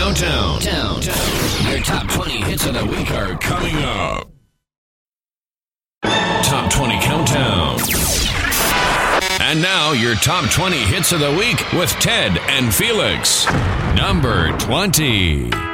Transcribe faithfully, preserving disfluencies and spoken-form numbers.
Countdown. Down, down. Your top twenty hits of the week are coming up. Top twenty Countdown. And now, your top twenty hits of the week with Ted and Felix. Number twenty.